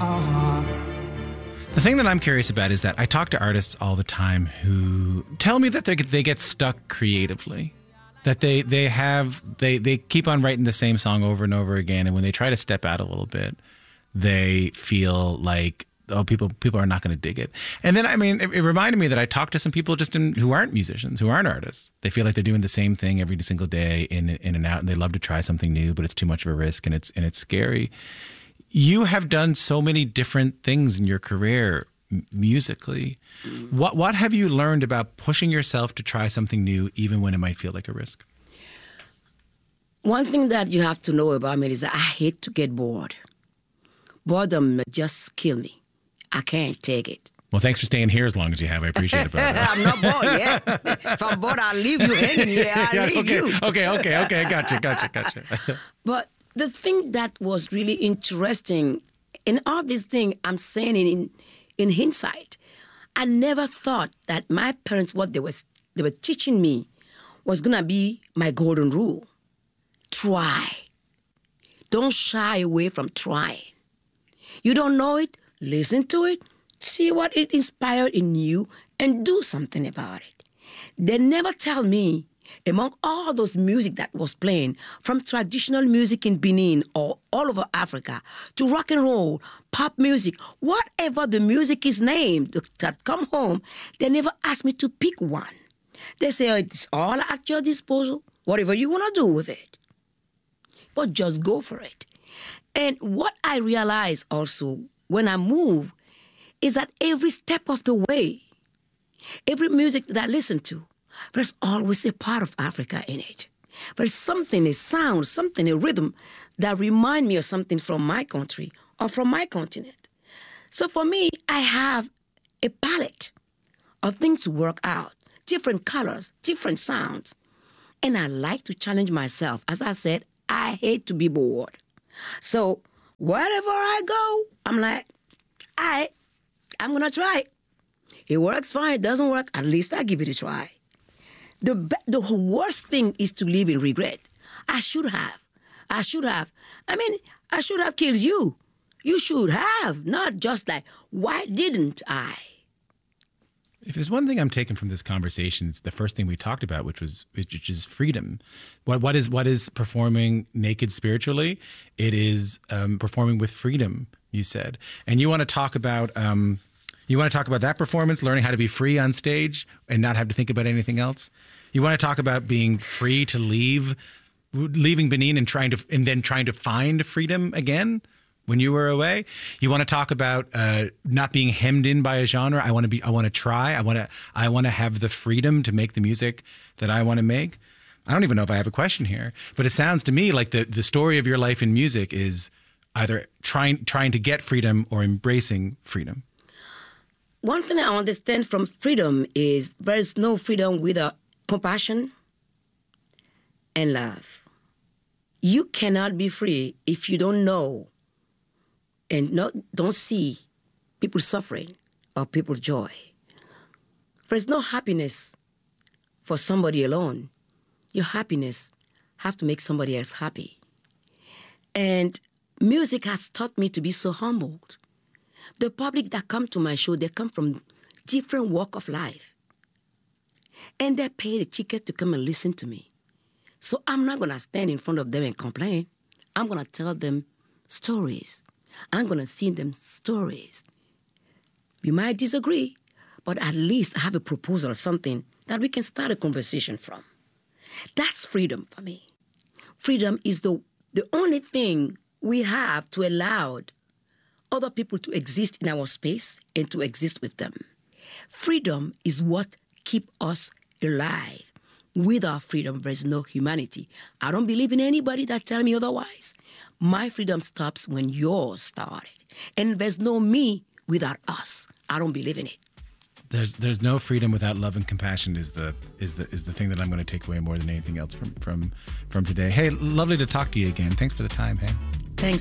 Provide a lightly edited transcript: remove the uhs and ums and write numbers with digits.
The thing that I'm curious about is that I talk to artists all the time who tell me that they get stuck creatively, that they keep on writing the same song over and over again, and when they try to step out a little bit, they feel like, oh, people are not going to dig it. And then, I mean, it reminded me that I talked to some people who aren't musicians, who aren't artists. They feel like they're doing the same thing every single day in and out, and they love to try something new, but it's too much of a risk and it's scary. You have done so many different things in your career musically. What have you learned about pushing yourself to try something new, even when it might feel like a risk? One thing that you have to know about me is that I hate to get bored. Boredom just kill me. I can't take it. Well, thanks for staying here as long as you have. I appreciate it, brother. I'm not bored yet. If I'm bored, I'll leave you hanging here. I'll leave you. Okay. Gotcha. But the thing that was really interesting in all this thing, I'm saying it in hindsight, I never thought that my parents, what they were teaching me was going to be my golden rule. Try. Don't shy away from trying. You don't know it, listen to it, see what it inspired in you, and do something about it. They never tell me, among all those music that was playing, from traditional music in Benin or all over Africa, to rock and roll, pop music, whatever the music is named that come home, they never ask me to pick one. They say, oh, it's all at your disposal, whatever you want to do with it. But just go for it. And what I realize also when I move is that every step of the way, every music that I listen to, there's always a part of Africa in it. There's something, a sound, something, a rhythm that remind me of something from my country or from my continent. So for me, I have a palette of things to work out, different colors, different sounds. And I like to challenge myself. As I said, I hate to be bored. So wherever I go, I'm like, I'm going to try it. It works fine. It doesn't work. At least I give it a try. The worst thing is to live in regret. I should have. I should have killed you. You should have. Not just like, why didn't I? If there's one thing I'm taking from this conversation, it's the first thing we talked about, which is freedom. What is performing naked spiritually? It is performing with freedom, you said. And you want to talk about that performance, learning how to be free on stage and not have to think about anything else. You want to talk about being free to leaving Benin and then trying to find freedom again when you were away. You want to talk about not being hemmed in by a genre. I want to try. I want to have the freedom to make the music that I want to make. I don't even know if I have a question here, but it sounds to me like the story of your life in music is either trying to get freedom or embracing freedom. One thing I understand from freedom is there is no freedom without compassion and love. You cannot be free if you don't know and don't see people suffering or people's joy. There's no happiness for somebody alone. Your happiness have to make somebody else happy. And music has taught me to be so humbled. The public that come to my show, they come from different walk of life. And they pay the ticket to come and listen to me. So I'm not going to stand in front of them and complain. I'm going to tell them stories. I'm going to sing them stories. We might disagree, but at least I have a proposal or something that we can start a conversation from. That's freedom for me. Freedom is the only thing we have to allow other people to exist in our space and to exist with them. Freedom is what keeps us alive. Without freedom, there's no humanity. I don't believe in anybody that tell me otherwise. My freedom stops when yours started. And there's no me without us. I don't believe in it. There's no freedom without love and compassion is the thing that I'm going to take away more than anything else from today. Hey, lovely to talk to you again. Thanks for the time, hey.